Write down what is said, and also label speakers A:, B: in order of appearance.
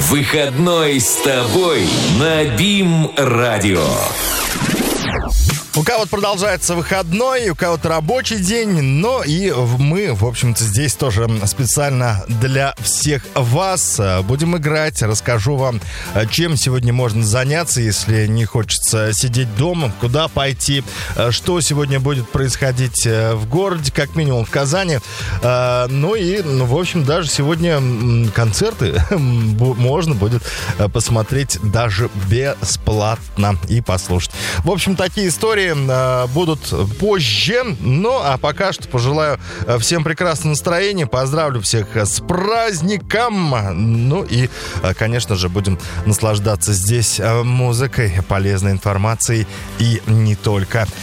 A: Выходной с тобой на БИМ-радио.
B: У кого-то продолжается выходной, у кого-то рабочий день, но и мы, в общем-то, здесь тоже специально для всех вас будем играть. Расскажу вам, чем сегодня можно заняться, если не хочется сидеть дома, куда пойти, что сегодня будет происходить в городе, как минимум в Казани. Ну и, в общем, даже сегодня концерты можно будет посмотреть даже бесплатно и послушать. В общем, такие истории будут позже. Ну, а пока что пожелаю всем прекрасного настроения. Поздравлю всех с праздником. Ну и, конечно же, будем наслаждаться здесь музыкой, полезной информацией и не только.